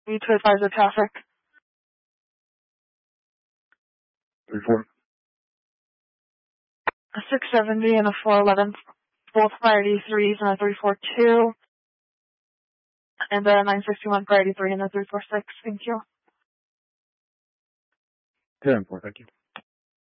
need to advise the traffic. 3-4. A 670 and a 411, both priority 3s and a 342. And a 961 priority 3 and a 346. Thank you. 10-4, thank you.